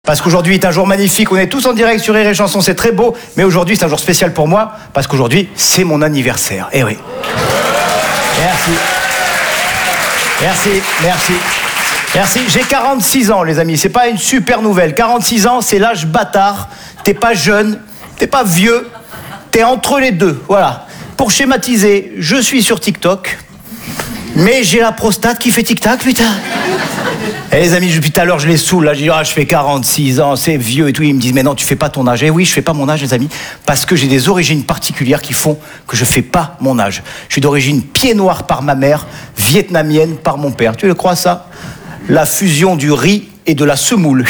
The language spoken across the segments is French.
Parce qu'aujourd'hui est un jour magnifique, on est tous en direct sur Rire et Chanson, c'est très beau, mais aujourd'hui c'est un jour spécial pour moi, parce qu'aujourd'hui c'est mon anniversaire. Eh oui. Merci. Merci, merci. Merci. J'ai 46 ans les amis, c'est pas une super nouvelle. 46 ans, c'est l'âge bâtard, t'es pas jeune, t'es pas vieux, t'es entre les deux, voilà. Pour schématiser, je suis sur TikTok, mais j'ai la prostate qui fait tic-tac, putain. Et les amis, depuis tout à l'heure, je les saoule, là, je dis, je fais 46 ans, c'est vieux et tout. Ils me disent, mais non, tu fais pas ton âge. Et oui, je fais pas mon âge, les amis, parce que j'ai des origines particulières qui font que je fais pas mon âge. Je suis d'origine pied noir par ma mère, vietnamienne par mon père. Tu le crois, ça? La fusion du riz et de la semoule.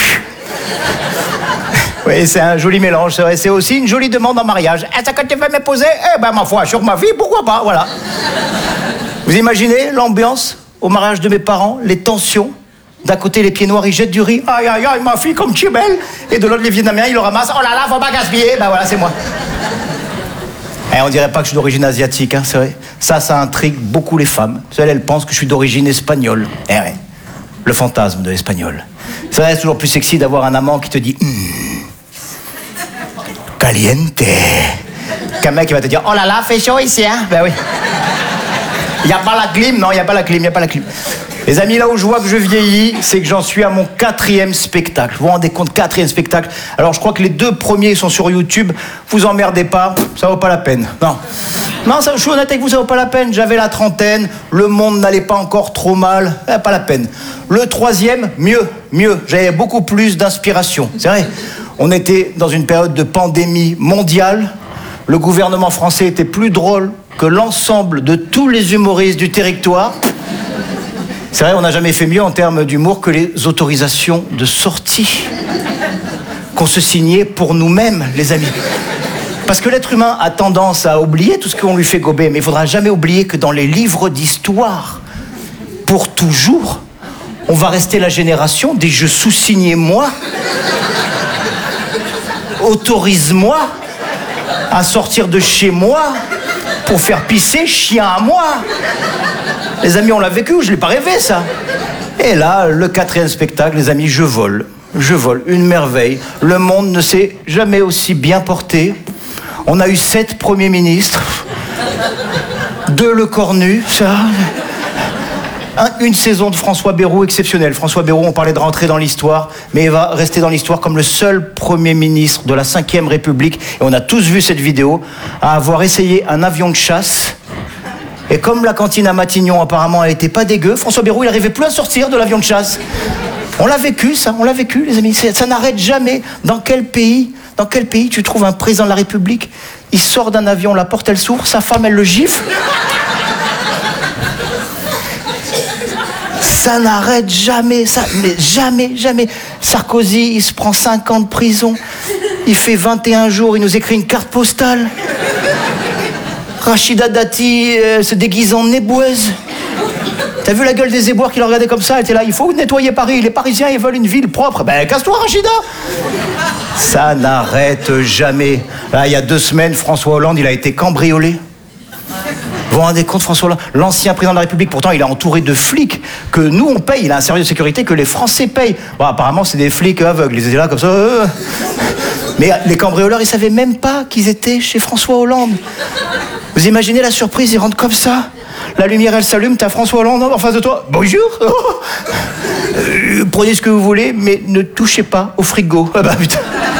Oui, c'est un joli mélange, c'est vrai. C'est aussi une jolie demande en mariage. Est-ce que tu veux m'épouser? Eh ben, ma foi, sur ma vie, pourquoi pas, voilà. Vous imaginez l'ambiance au mariage de mes parents, les tensions? D'un côté, les pieds noirs, ils jettent du riz. Aïe, aïe, aïe, ma fille, comme tu es belle. Et de l'autre, les Vietnamiens, ils le ramassent. Oh là là, faut pas gaspiller. Ben voilà, c'est moi. Et on dirait pas que je suis d'origine asiatique, hein, c'est vrai. Ça intrigue beaucoup les femmes. Elles pensent que je suis d'origine espagnole. Eh ouais, le fantasme de l'espagnol. C'est vrai, c'est toujours plus sexy d'avoir un amant qui te dit caliente. Qu'un mec qui va te dire, oh là là, fait chaud ici, hein. Ben oui. Il n'y a pas la clim, non, il n'y a pas la clim, Les amis, là où je vois que je vieillis, c'est que j'en suis à mon 4e spectacle. Vous vous rendez compte, 4e spectacle. Alors je crois que les 2 premiers sont sur YouTube. Vous emmerdez pas, ça vaut pas la peine. Non, ça, je suis honnête avec vous, ça vaut pas la peine. J'avais la trentaine, le monde n'allait pas encore trop mal, pas la peine. Le 3e, mieux. J'avais beaucoup plus d'inspiration, c'est vrai. On était dans une période de pandémie mondiale. Le gouvernement français était plus drôle que l'ensemble de tous les humoristes du territoire. C'est vrai, on n'a jamais fait mieux en termes d'humour que les autorisations de sortie qu'on se signait pour nous-mêmes, les amis. Parce que l'être humain a tendance à oublier tout ce qu'on lui fait gober, mais il ne faudra jamais oublier que dans les livres d'histoire, pour toujours, on va rester la génération des je sous-signais moi. Autorise-moi à sortir de chez moi pour faire pisser chien à moi. Les amis, on l'a vécu, je l'ai pas rêvé, ça. Et là, le 4e spectacle, les amis, je vole, une merveille. Le monde ne s'est jamais aussi bien porté. On a eu 7 premiers ministres, 2 Lecornu, ça. Une saison de François Bayrou exceptionnelle. François Bayrou, on parlait de rentrer dans l'histoire, mais il va rester dans l'histoire comme le seul Premier ministre de la 5e République, et on a tous vu cette vidéo, à avoir essayé un avion de chasse. Et comme la cantine à Matignon, apparemment, elle était pas dégueu, François Bayrou, il n'arrivait plus à sortir de l'avion de chasse. On l'a vécu, ça, les amis. Ça n'arrête jamais. Dans quel pays tu trouves un président de la République? Il sort d'un avion, la porte, elle s'ouvre, sa femme, elle le gifle. Ça n'arrête jamais, mais jamais. Sarkozy, il se prend 5 ans de prison. Il fait 21 jours, il nous écrit une carte postale. Rachida Dati se déguise en éboueuse. T'as vu la gueule des éboueurs qui le regardaient comme ça? Elle était là, il faut nettoyer Paris. Les Parisiens, ils veulent une ville propre. Ben, casse-toi, Rachida. Ça n'arrête jamais. Là, il y a 2 semaines, François Hollande, il a été cambriolé. Vous vous rendez compte, François Hollande, l'ancien président de la République, pourtant il est entouré de flics que nous on paye, il a un service de sécurité que les Français payent. Bon, apparemment c'est des flics aveugles, ils étaient là comme ça. Mais les cambrioleurs, ils savaient même pas qu'ils étaient chez François Hollande. Vous imaginez la surprise, ils rentrent comme ça, la lumière elle s'allume, t'as François Hollande en face de toi. Bonjour. Prenez ce que vous voulez, mais ne touchez pas au frigo. Ah bah putain.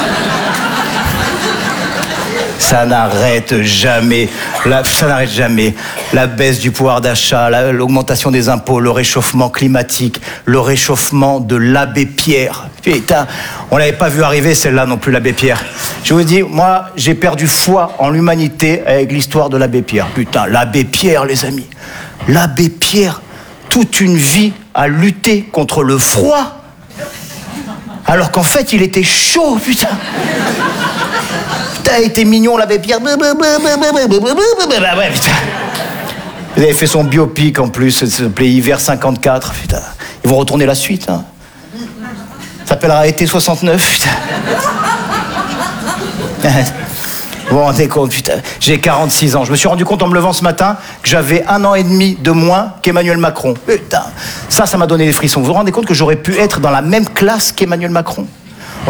Ça n'arrête jamais. La baisse du pouvoir d'achat, l'augmentation des impôts, le réchauffement climatique, le réchauffement de l'abbé Pierre. Putain, on l'avait pas vu arriver celle-là non plus, l'abbé Pierre. Je vous dis, moi, j'ai perdu foi en l'humanité avec l'histoire de l'abbé Pierre. Putain, l'abbé Pierre, les amis. L'abbé Pierre, toute une vie à lutter contre le froid. Alors qu'en fait, il était chaud, putain. Putain, il était mignon, l'abbé Pierre. Ouais, putain. Vous avez fait son biopic en plus, ça s'appelait Hiver 54, putain. Ils vont retourner la suite, hein. Ça s'appellera Été 69, putain. Vous vous rendez compte, putain. J'ai 46 ans. Je me suis rendu compte en me levant ce matin que j'avais 1 an et demi de moins qu'Emmanuel Macron. Putain. Ça m'a donné des frissons. Vous vous rendez compte que j'aurais pu être dans la même classe qu'Emmanuel Macron?